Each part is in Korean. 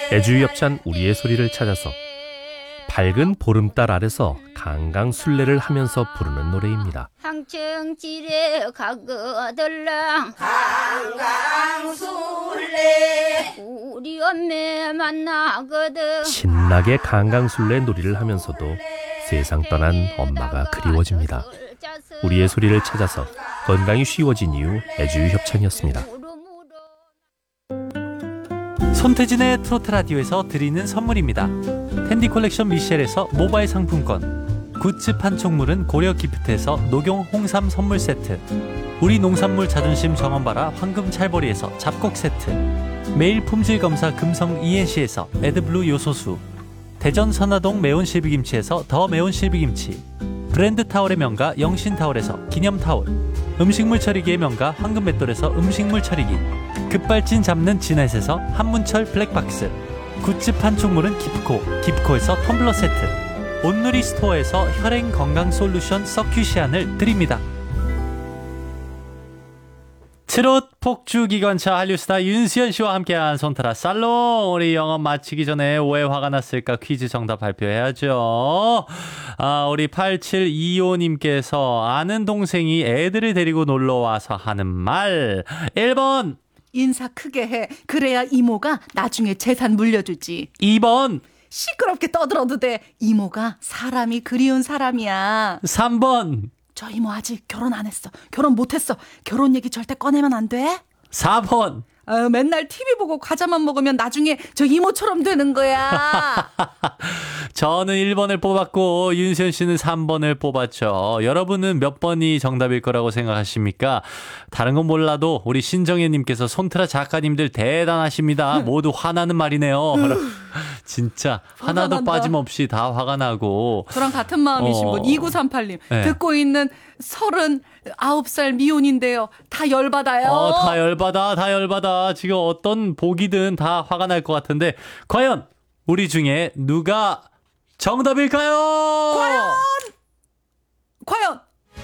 애주협찬 우리의 소리를 찾아서 밝은 보름달 아래서 강강술래를 하면서 부르는 노래입니다. 항청지레 가거들랑 강강술래 우리 엄매 만나거든. 신나게 강강술래 놀이를 하면서도 세상 떠난 엄마가 그리워집니다. 우리의 소리를 찾아서 건강이 쉬워진 이유 애주협찬이었습니다. 손태진의 트로트 라디오에서 드리는 선물입니다. 텐디 컬렉션 미셸에서 모바일 상품권, 굿즈 판촉물은 고려 기프트에서 녹용 홍삼 선물 세트, 우리 농산물 자존심 정원바라 황금 찰보리에서 잡곡 세트, 매일 품질 검사 금성 ENC에서 에드블루 요소수, 대전 선화동 매운 실비김치에서 더 매운 실비김치, 브랜드 타월의 명가 영신 타월에서 기념 타월, 음식물 처리기의 명가 황금 맷돌에서 음식물 처리기, 급발진 잡는 진햇에서 한문철 블랙박스, 굿즈 판촉물은 기프코에서 텀블러 세트, 온누리 스토어에서 혈행 건강 솔루션 서큐시안을 드립니다. 트롯 폭주 기관차 한류스타 윤수연 씨와 함께한 손트라 살롱. 우리 영업 마치기 전에 왜 화가 났을까 퀴즈 정답 발표해야죠. 우리 8725님께서 아는 동생이 애들을 데리고 놀러와서 하는 말 1번 인사 크게 해. 그래야 이모가 나중에 재산 물려주지. 2번 시끄럽게 떠들어도 돼. 이모가 사람이 그리운 사람이야. 3번 저 이모 아직 결혼 안 했어. 결혼 못 했어. 결혼 얘기 절대 꺼내면 안 돼. 4번 맨날 TV 보고 과자만 먹으면 나중에 저 이모처럼 되는 거야. 저는 1번을 뽑았고 윤수연 씨는 3번을 뽑았죠. 여러분은 몇 번이 정답일 거라고 생각하십니까? 다른 건 몰라도 우리 신정혜님께서 손트라 작가님들 대단하십니다. 모두 화나는 말이네요. 진짜 하나도 난다. 빠짐없이 다 화가 나고. 저랑 같은 마음이신 분 2938님. 네. 듣고 있는 39살 미혼인데요. 다 열받아요. 다 열받아. 지금 어떤 복이든 다 화가 날 것 같은데 과연 우리 중에 누가 정답일까요? 과연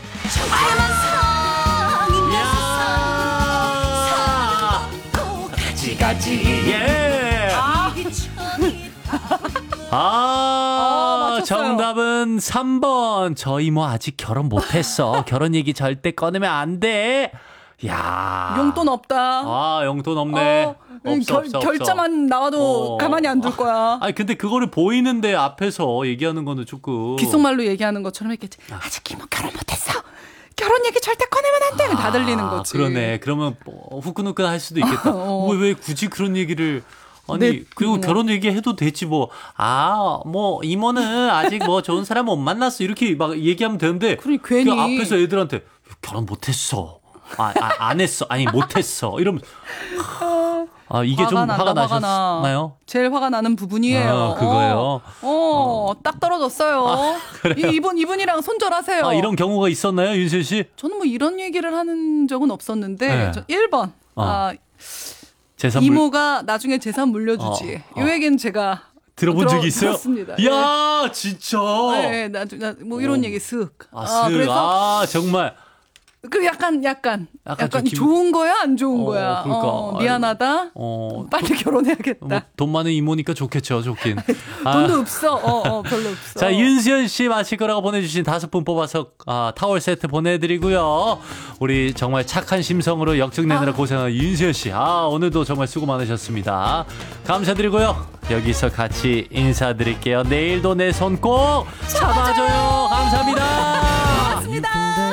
예. 맞췄어요. 정답은 3번. 저 이모 아직 결혼 못했어. 결혼 얘기 절대 꺼내면 안 돼. 야. 용돈 없다. 용돈 없네. 없어. 결자만 나와도 가만히 안 둘 거야. 아니 근데 그거를 보이는데 앞에서 얘기하는 거는 조금 귓속말로 얘기하는 것처럼 했겠지. 아직 이모 결혼 못했어. 결혼 얘기 절대 꺼내면 안 돼. 다 들리는 거지. 그러네. 그러면 후끈후끈 할 수도 있겠다. 왜 굳이 그런 얘기를 아니 그리고 결혼 얘기해도 되지 뭐 이모는 아직 뭐 좋은 사람 못 만났어 이렇게 막 얘기하면 되는데 괜히 그 앞에서 애들한테 결혼 못했어. 안 했어. 아니 못했어. 이러면 이게 좀 화가 나셨나요? 제일 화가 나는 부분이에요. 그거예요. 딱 떨어졌어요. 이분이랑 손절하세요. 이런 경우가 있었나요, 윤수연 씨? 저는 뭐 이런 얘기를 하는 적은 없었는데 네. 1번 이모가 나중에 재산 물려주지. 이 얘기는 제가 들어본 적이 있어요? 들었습니다. 이야, 진짜. 네, 뭐 이런 얘기 쓱. 그래서 정말. 그 약간 좋은 거야, 안 좋은 거야. 그러니까. 미안하다. 빨리 결혼해야겠다. 돈 많은 이모니까 좋겠죠, 좋긴. 돈도 없어. 별로 없어. 자, 윤수연 씨 마실 거라고 보내주신 5분 뽑아서 타월 세트 보내드리고요. 우리 정말 착한 심성으로 역적 내느라 고생한 윤수연 씨. 오늘도 정말 수고 많으셨습니다. 감사드리고요. 여기서 같이 인사드릴게요. 내일도 내 손 꼭 잡아줘요. 감사합니다. 고맙습니다.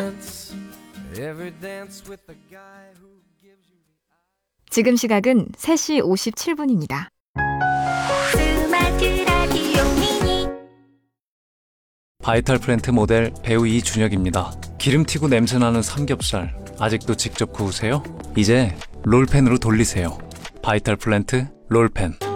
지금 시각은 3시 57분입니다. 바이탈 프렌트 모델 배우 이준혁입니다. 기름튀고 냄새나는 삼겹살 아직도 직접 구우세요? 이제 롤팬으로 돌리세요. 바이탈 플랜트 롤팬.